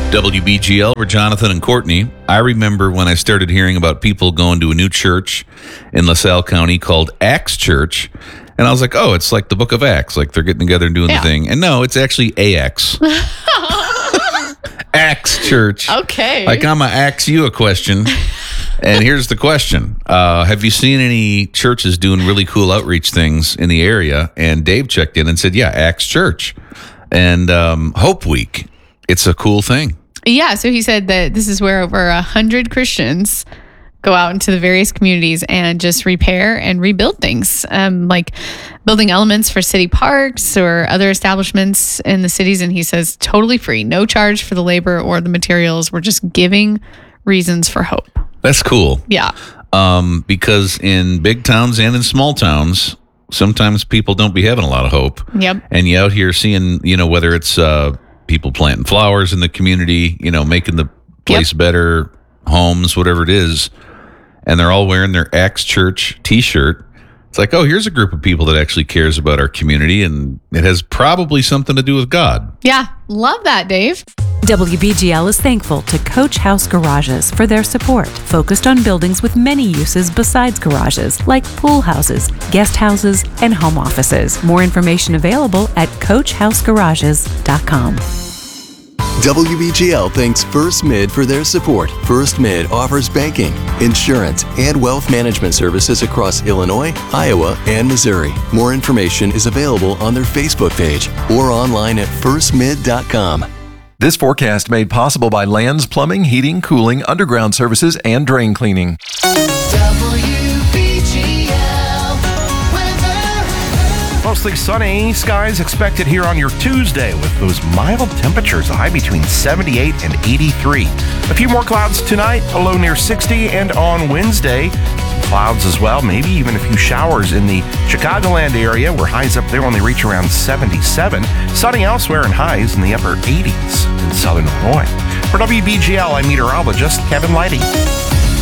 WBGL, we're Jonathan and Courtney. I remember when I started hearing about people going to a new church in LaSalle County called Acts Church, and I was like, oh, it's like the book of Acts, like they're getting together and doing the thing. And no, it's actually AX. Acts Church. Okay. Like I'm going to ask you a question, and here's the question. Have you seen any churches doing really cool outreach things in the area? And Dave checked in and said, yeah, Acts Church. And Hope Week. It's a cool thing. Yeah, so he said that this is where over 100 Christians go out into the various communities and just repair and rebuild things, like building elements for city parks or other establishments in the cities. And he says totally free, no charge for the labor or the materials. We're just giving reasons for hope. That's cool. Yeah. Because in big towns and in small towns, sometimes people don't be having a lot of hope. Yep. And you out here seeing, whether it's people planting flowers in the community, making the place better, homes, whatever it is. And they're all wearing their Acts Church t-shirt. It's like, oh, here's a group of people that actually cares about our community, and it has probably something to do with God. Yeah, love that, Dave. WBGL is thankful to Coach House Garages for their support, focused on buildings with many uses besides garages, like pool houses, guest houses, and home offices. More information available at CoachHouseGarages.com. WBGL thanks First Mid for their support. First Mid offers banking, insurance, and wealth management services across Illinois, Iowa, and Missouri. More information is available on their Facebook page or online at firstmid.com. This forecast made possible by Lands Plumbing, Heating, Cooling, Underground Services, and Drain Cleaning. Mostly sunny skies expected here on your Tuesday with those mild temperatures, a high between 78 and 83. A few more clouds tonight, a low near 60, and on Wednesday, clouds as well, maybe even a few showers in the Chicagoland area where highs up there only reach around 77. Sunny elsewhere and highs in the upper 80s in southern Illinois. For WBGL, I'm meteorologist Kevin Lighty.